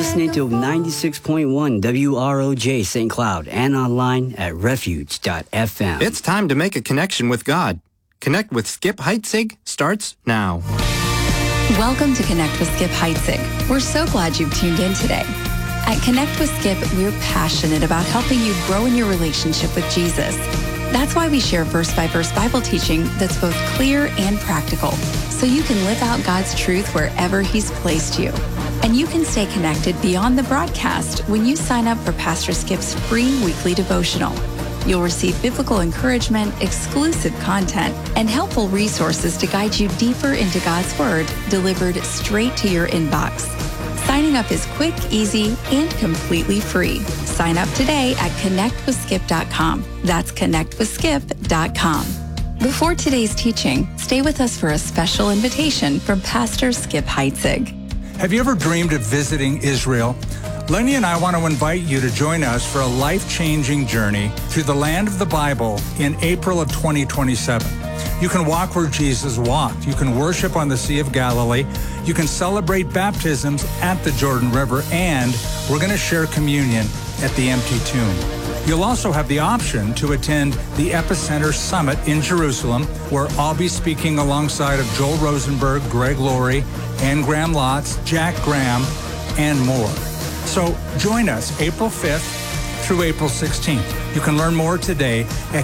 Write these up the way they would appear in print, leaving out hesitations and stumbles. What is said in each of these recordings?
listening to 96.1 WROJ St. Cloud and online at refuge.fm. It's time to make a connection with God. Connect with Skip Heitzig starts now. Welcome to Connect with Skip Heitzig. We're so glad you've tuned in today. At Connect with Skip, we're passionate about helping you grow in your relationship with Jesus. That's why we share verse-by-verse Bible teaching that's both clear and practical, so you can live out God's truth wherever He's placed you. And you can stay connected beyond the broadcast when you sign up for Pastor Skip's free weekly devotional. You'll receive biblical encouragement, exclusive content, and helpful resources to guide you deeper into God's Word, delivered straight to your inbox. Signing up is quick, easy, and completely free. Sign up today at connectwithskip.com. That's connectwithskip.com. Before today's teaching, stay with us for a special invitation from Pastor Skip Heitzig. Have you ever dreamed of visiting Israel? Lenny and I want to invite you to join us for a life-changing journey through the land of the Bible in April of 2027. You can walk where Jesus walked. You can worship on the Sea of Galilee. You can celebrate baptisms at the Jordan River, and we're going to share communion at the empty tomb. You'll also have the option to attend the Epicenter Summit in Jerusalem, where I'll be speaking alongside of Joel Rosenberg, Greg Laurie, Ann Graham Lotz, Jack Graham, and more. So join us April 5th through April 16th. You can learn more today at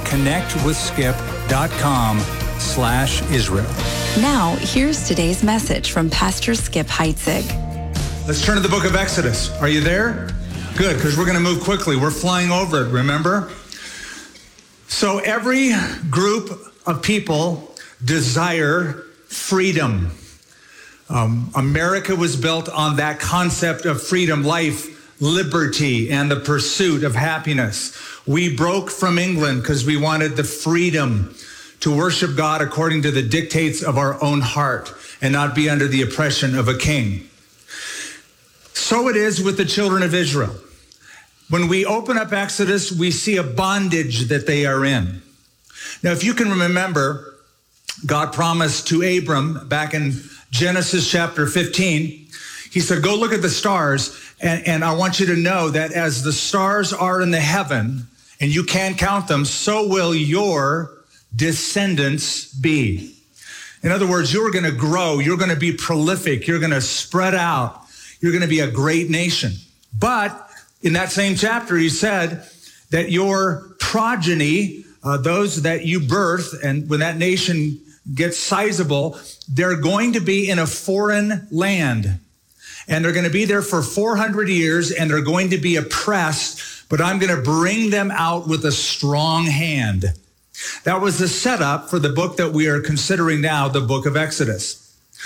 connectwithskip.com/Israel. Now, here's today's message from Pastor Skip Heitzig. Let's turn to the book of Exodus. Are you there? Good, because we're going to move quickly. We're flying over it, remember? So every group of people desire freedom. America was built on that concept of freedom, life, liberty, and the pursuit of happiness. We broke from England because we wanted the freedom to worship God according to the dictates of our own heart and not be under the oppression of a king. So it is with the children of Israel. When we open up Exodus, we see a bondage that they are in. Now, if you can remember, God promised to Abram back in Genesis chapter 15, he said, go look at the stars, and I want you to know that as the stars are in the heaven, and you can't count them, so will your descendants be. In other words, you're going to grow, you're going to be prolific, you're going to spread out, you're going to be a great nation. But in that same chapter, he said that your progeny, those that you birth, and when that nation gets sizable, they're going to be in a foreign land. And they're going to be there for 400 years, and they're going to be oppressed, but I'm going to bring them out with a strong hand. That was the setup for the book that we are considering now, the book of Exodus.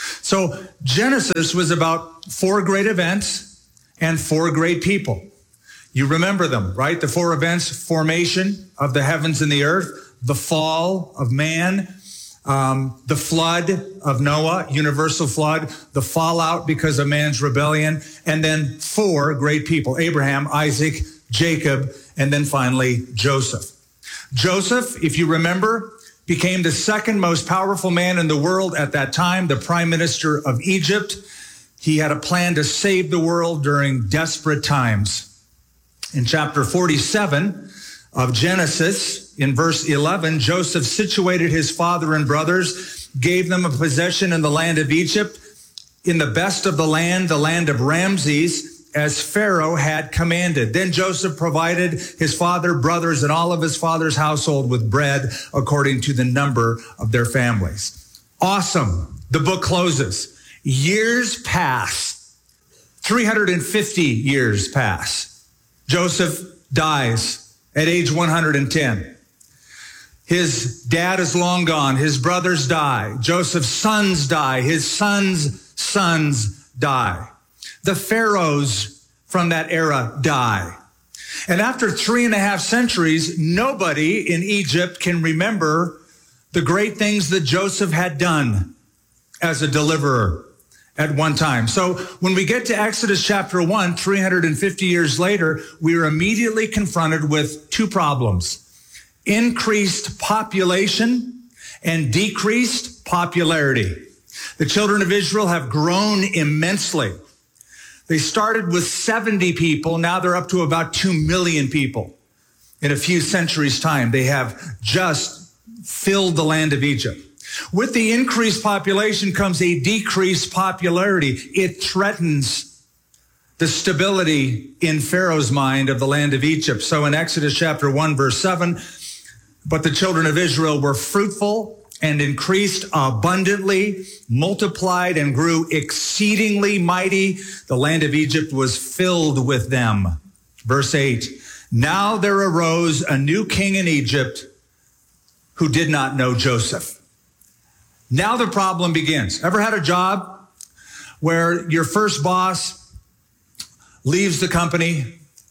So Genesis was about 4 great events and 4 great people. You remember them, right? The 4 events: formation of the heavens and the earth, the fall of man, the flood of Noah, universal flood, the fallout because of man's rebellion, and then 4 great people: Abraham, Isaac, Jacob, and then finally Joseph. Joseph, if you remember, became the second most powerful man in the world at that time, the prime minister of Egypt. He had a plan to save the world during desperate times. In chapter 47 of Genesis, in verse 11, Joseph situated his father and brothers, gave them a possession in the land of Egypt, in the best of the land of Ramses, as Pharaoh had commanded. Then Joseph provided his father, brothers, and all of his father's household with bread according to the number of their families. Awesome. The book closes. Years pass. 350 years pass. Joseph dies at age 110. His dad is long gone. His brothers die. Joseph's sons die. His sons' sons die. The pharaohs from that era die. And after 3.5 centuries, nobody in Egypt can remember the great things that Joseph had done as a deliverer at one time. So when we get to Exodus chapter 1, 350 years later, we are immediately confronted with 2 problems: increased population and decreased popularity. The children of Israel have grown immensely. They started with 70 people. Now they're up to about 2 million people. In a few centuries' time, they have just filled the land of Egypt. With the increased population comes a decreased popularity. It threatens the stability in Pharaoh's mind of the land of Egypt. So in Exodus chapter 1, verse 7, but the children of Israel were fruitful and increased abundantly, multiplied and grew exceedingly mighty. The land of Egypt was filled with them. Verse 8, now there arose a new king in Egypt who did not know Joseph. Now the problem begins. Ever had a job where your first boss leaves the company,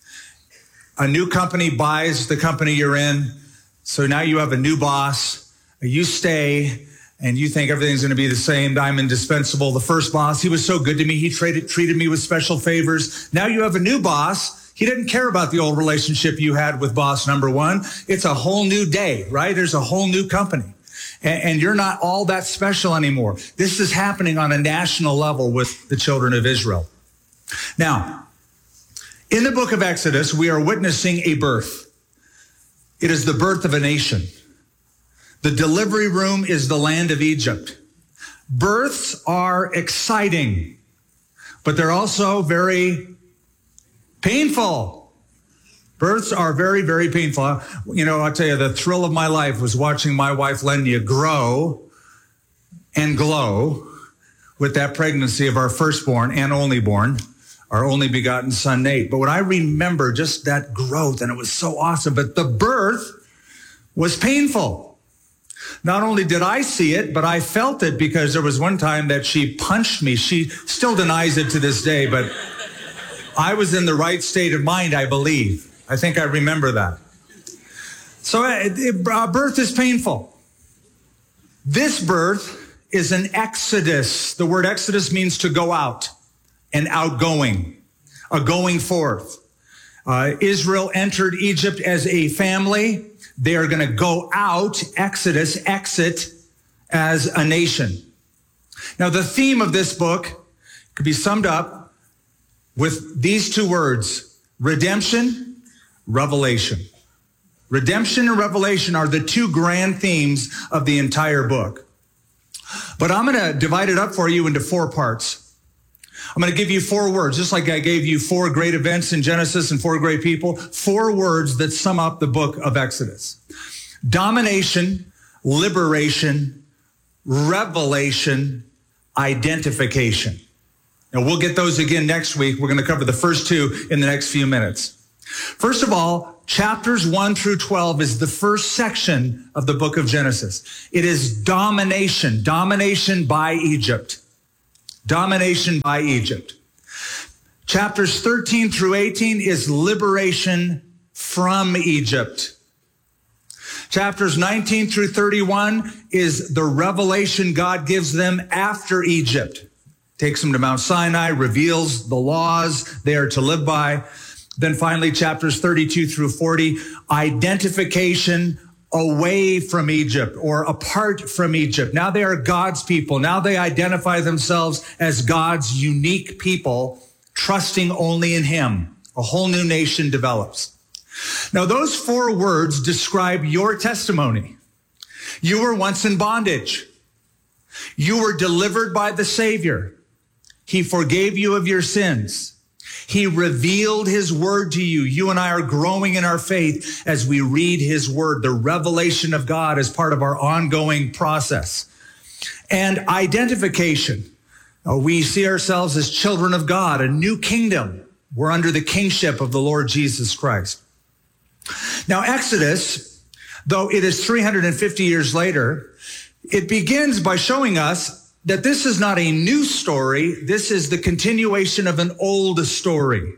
a new company buys the company you're in, so now you have a new boss, you stay, and you think everything's going to be the same. I'm indispensable. The first boss, he was so good to me. He treated me with special favors. Now you have a new boss. He didn't care about the old relationship you had with boss number one. It's a whole new day, right? There's a whole new company. And you're not all that special anymore. This is happening on a national level with the children of Israel. Now, in the book of Exodus, we are witnessing a birth. It is the birth of a nation. The delivery room is the land of Egypt. Births are exciting, but they're also very painful. Births are very, very painful. You know, I'll tell you, the thrill of my life was watching my wife, Lenya, grow and glow with that pregnancy of our firstborn and only born, our only begotten son, Nate. But when I remember just that growth, and it was so awesome, but the birth was painful. Not only did I see it, but I felt it, because there was one time that she punched me. She still denies it to this day, but I was in the right state of mind, I believe. I think I remember that. So birth is painful. This birth is an exodus. The word exodus means to go out, an outgoing, a going forth. Israel entered Egypt as a family. They are going to go out, exodus, exit, as a nation. Now, the theme of this book could be summed up with these two words: redemption, revelation. Redemption and revelation are the two grand themes of the entire book. But I'm going to divide it up for you into 4 parts. I'm going to give you 4 words, just like I gave you 4 great events in Genesis and 4 great people, 4 words that sum up the book of Exodus: domination, liberation, revelation, identification. Now, we'll get those again next week. We're going to cover the first 2 in the next few minutes. First of all, chapters 1 through 12 is the first section of the book of Genesis. It is domination, domination by Egypt. Domination by Egypt. Chapters 13 through 18 is liberation from Egypt. Chapters 19 through 31 is the revelation God gives them after Egypt. Takes them to Mount Sinai, reveals the laws they are to live by. Then finally, chapters 32 through 40, identification away from Egypt or apart from Egypt. Now they are God's people. Now they identify themselves as God's unique people, trusting only in Him. A whole new nation develops. Now, those 4 words describe your testimony. You were once in bondage. You were delivered by the Savior. He forgave you of your sins. He revealed His word to you. You and I are growing in our faith as we read His word. The revelation of God is part of our ongoing process. And identification. We see ourselves as children of God, a new kingdom. We're under the kingship of the Lord Jesus Christ. Now, Exodus, though it is 350 years later, it begins by showing us that this is not a new story. This is the continuation of an old story.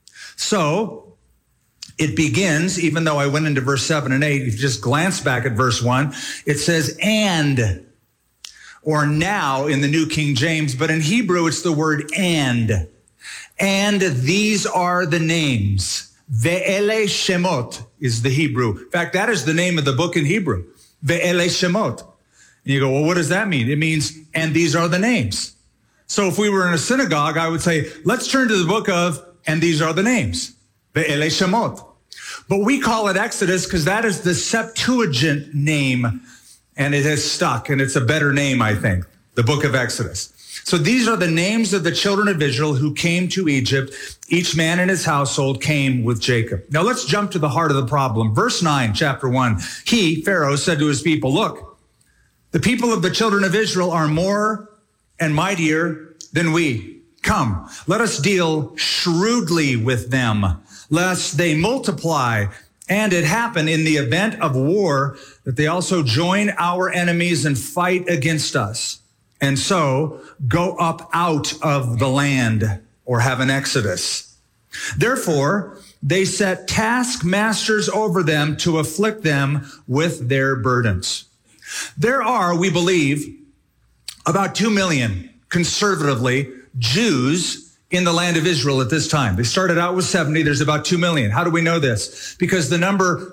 So it begins, even though I went into verse 7 and 8, if you just glance back at verse 1, it says, and, or now in the New King James, but in Hebrew, it's the word and. And these are the names. Ve'ele Shemot is the Hebrew. In fact, that is the name of the book in Hebrew. Ve'ele Shemot. And you go, well, what does that mean? It means, and these are the names. So if we were in a synagogue, I would say, let's turn to the book of, and these are the names, Ve'ele Shemot. But we call it Exodus because that is the Septuagint name, and it has stuck, and it's a better name, I think, the book of Exodus. So these are the names of the children of Israel who came to Egypt. Each man in his household came with Jacob. Now let's jump to the heart of the problem. Verse 9, chapter 1. He, Pharaoh, said to his people, look, the people of the children of Israel are more and mightier than we. Come, let us deal shrewdly with them, lest they multiply. And it happen in the event of war that they also join our enemies and fight against us, and so go up out of the land, or have an exodus. Therefore, they set taskmasters over them to afflict them with their burdens. There are, we believe, about 2 million, conservatively, Jews in the land of Israel at this time. They started out with 70. There's about 2 million. How do we know this? Because the number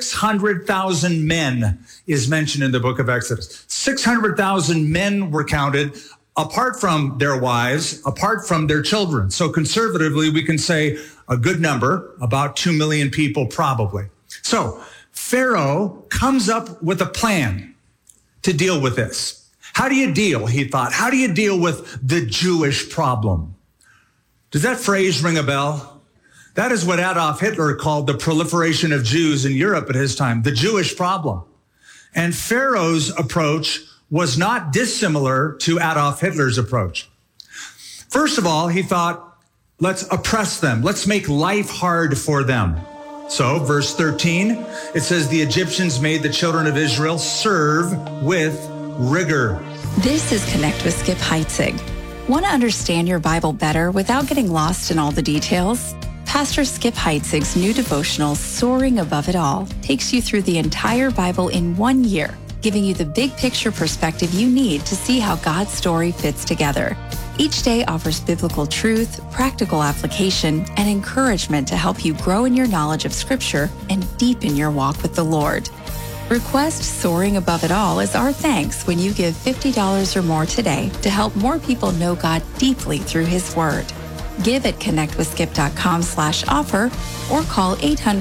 600,000 men is mentioned in the book of Exodus. 600,000 men were counted apart from their wives, apart from their children. So conservatively, we can say a good number, about 2 million people probably. So Pharaoh comes up with a plan to deal with this. How do you deal, he thought, how do you deal with the Jewish problem? Does that phrase ring a bell? That is what Adolf Hitler called the proliferation of Jews in Europe at his time, the Jewish problem. And Pharaoh's approach was not dissimilar to Adolf Hitler's approach. First of all, he thought, let's oppress them. Let's make life hard for them. So, verse 13, it says, the Egyptians made the children of Israel serve with rigor. This is Connect with Skip Heitzig. Want to understand your Bible better without getting lost in all the details? Pastor Skip Heitzig's new devotional, Soaring Above It All, takes you through the entire Bible in 1 year, giving you the big picture perspective you need to see how God's story fits together. Each day offers biblical truth, practical application, and encouragement to help you grow in your knowledge of Scripture and deepen your walk with the Lord. Request Soaring Above It All as our thanks when you give $50 or more today to help more people know God deeply through His Word. Give at connectwithskip.com/offer or call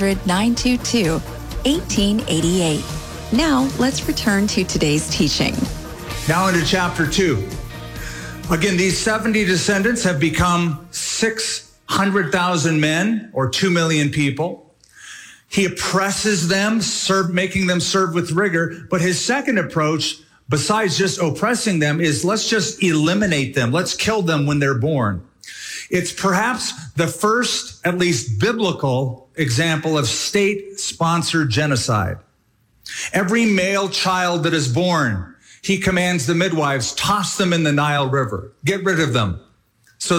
800-922-1888. Now, let's return to today's teaching. Now into chapter 2. Again, these 70 descendants have become 600,000 men, or 2 million people. He oppresses them, making them serve with rigor. But his second approach, besides just oppressing them, is let's just eliminate them. Let's kill them when they're born. It's perhaps the first, at least biblical, example of state-sponsored genocide. Every male child that is born, he commands the midwives, toss them in the Nile River. Get rid of them.